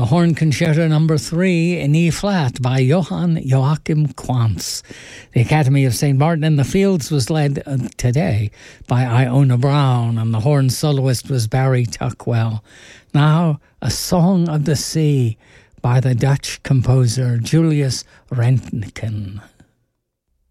The Horn Concerto No. 3 in E-flat by Johann Joachim Quantz. The Academy of St. Martin in the Fields was led today by Iona Brown, and the horn soloist was Barry Tuckwell. Now, A Song of the Sea by the Dutch composer Julius Rentgen.